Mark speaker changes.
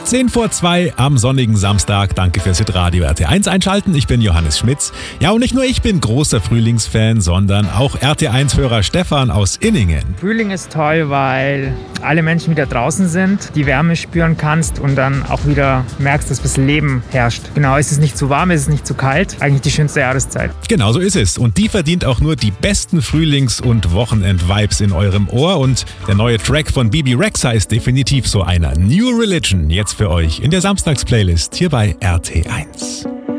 Speaker 1: 10:10 am sonnigen Samstag. Danke fürs Radio RT1 einschalten. Ich bin Johannes Schmitz. Ja, und nicht nur ich bin großer Frühlingsfan, sondern auch RT1-Hörer Stefan aus Inningen.
Speaker 2: Frühling ist toll, weil alle Menschen wieder draußen sind, die Wärme spüren kannst und dann auch wieder merkst, dass ein bisschen Leben herrscht. Genau, es ist nicht zu warm, es ist nicht zu kalt. Eigentlich die schönste Jahreszeit.
Speaker 1: Genau so ist es. Und die verdient auch nur die besten Frühlings- und Wochenend-Vibes in eurem Ohr. Und der neue Track von Bebe Rexha ist definitiv so einer. New Religion jetzt für euch in der Samstagsplaylist hier bei RT1.